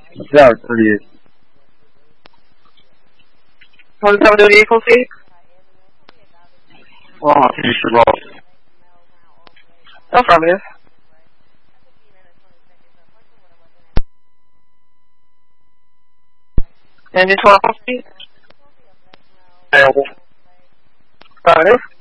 Yeah, 38. What is the vehicle, please? Well, I'll finish the roll. No problem. Engine 12, please. Available. Affirmative.